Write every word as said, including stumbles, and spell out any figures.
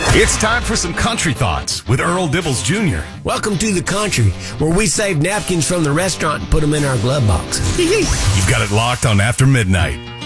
It's time for some country thoughts with Earl Dibbles Junior Welcome to the country, where we save napkins from the restaurant and put them in our glove box. You've got it locked on After Midnight.